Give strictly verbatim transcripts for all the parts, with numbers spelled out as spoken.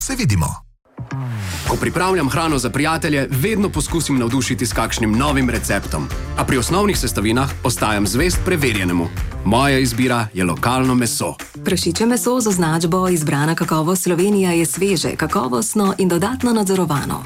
Se vidimo. Ko pripravljam hrano za prijatelje, vedno poskusim navdušiti s kakšnim novim receptom. A pri osnovnih sestavinah ostajam zvest preverjenemu. Moja izbira je lokalno meso. Prašiče meso z označbo Izbrana kakovost Slovenija je sveže, kakovostno in dodatno nadzorovano.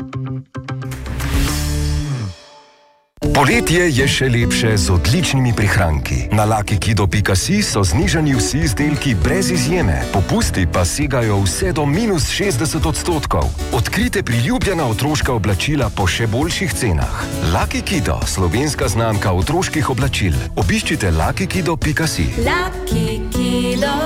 Poletje je še lepše z odličnimi prihranki. Na luckykido pika si so znižani vsi izdelki brez izjeme. Popusti pa segajo vse do minus šestdeset odstotkov. Odkrite priljubljena otroška oblačila po še boljših cenah. LuckyKido, slovenska znamka otroških oblačil. Obiščite luckykido pika si. LuckyKido.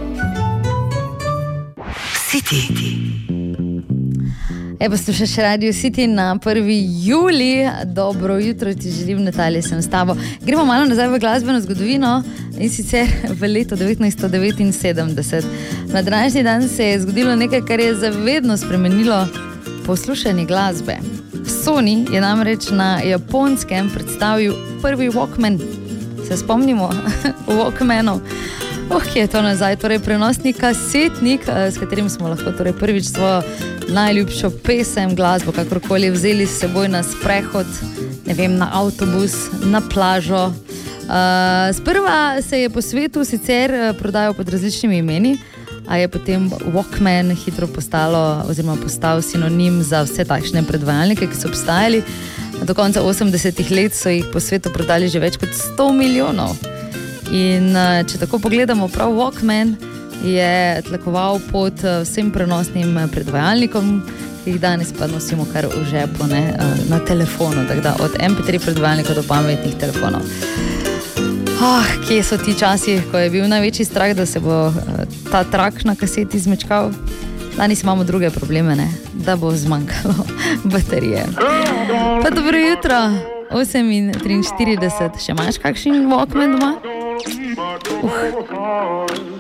City. Evo, poslušaš Radio City na prvi julij. Dobro jutro, ti želim, Natalija, sem s tabo. Gremo malo nazaj v glasbeno zgodovino in sicer v leto devetnajststo devetinsedemdeset. Na današnji dan se je zgodilo nekaj, kar je zavedno spremenilo poslušanje glasbe. Sony je namreč na Japonskem predstavil prvi Walkman. Se spomnimo Walkmanov? Oh, kje je to nazaj? Torej prenosni kasetnik, s katerim smo lahko torej prvič svojo najljubšo pesem, glasbo, kakorkoli vzeli s seboj na sprehod, ne vem, na avtobus, na plažo. Uh, sprva se je po svetu sicer prodajal pod različnimi imeni, a je potem Walkman hitro postalo, oziroma postal sinonim za vse takšne predvajalnike, ki so obstajali. Do konca osemdesetih let so jih po svetu prodali že več kot sto milijonov. In če tako pogledamo, prav Walkman je tlakoval pod vsem prenosnim predvajalnikom, ki jih danes pa nosimo kar v žepu, ne, na telefonu, tako da od em pe tri predvajalnika do pametnih telefonov. Ah, kje so ti časi, ko je bil največji strah, da se bo ta trak na kaseti zmečkal? Danes imamo druge probleme, ne, da bo zmanjkalo baterije. Pa dobro jutro, osem in triinštirideset, še imaš kakšen Walkman doma? Uh.